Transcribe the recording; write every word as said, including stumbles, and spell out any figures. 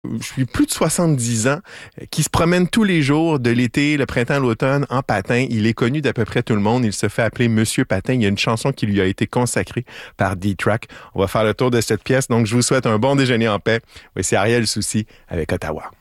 je suis plus de soixante-dix ans, qui se promène tous les jours de l'été, le printemps, l'automne en patin. Il est connu d'à peu près tout le monde. Il se fait appeler Monsieur Patin. Il y a une chanson qui lui a été consacrée par D-Track. On va faire le tour de cette pièce. Donc, je vous souhaite un bon déjeuner en paix. Voici Ariel Soucy avec Ottawa.